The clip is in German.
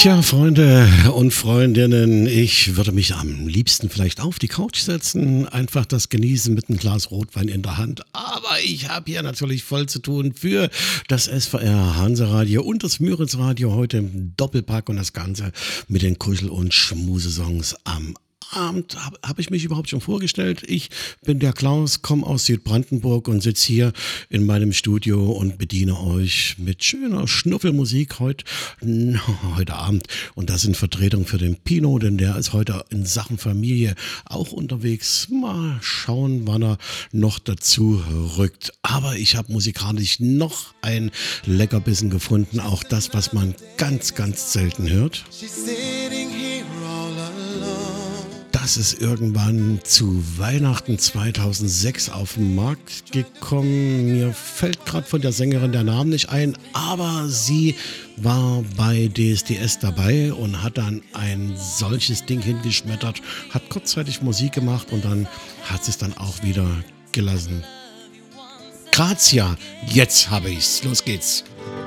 Tja, Freunde und Freundinnen, ich würde mich am liebsten vielleicht auf die Couch setzen, einfach das genießen mit einem Glas Rotwein in der Hand. Aber ich habe hier natürlich voll zu tun für das SVR Hanseradio und das Müritz-Radio heute im Doppelpack und das Ganze mit den Kuschel- und Schmusesongs am Abend. Hab ich mich überhaupt schon vorgestellt? Ich bin der Klaus, komme aus Südbrandenburg und sitze hier in meinem Studio und bediene euch mit schöner Schnuffelmusik heute Abend. Und das in Vertretung für den Pino, denn der ist heute in Sachen Familie auch unterwegs. Mal schauen, wann er noch dazu rückt. Aber ich habe musikalisch noch ein Leckerbissen gefunden. Auch das, was man ganz, ganz selten hört. Das ist irgendwann zu Weihnachten 2006 auf den Markt gekommen. Mir fällt gerade von der Sängerin der Name nicht ein, aber sie war bei DSDS dabei und hat dann ein solches Ding hingeschmettert, hat kurzzeitig Musik gemacht und dann hat sie es dann auch wieder gelassen. Grazia, jetzt habe ich's. Los geht's.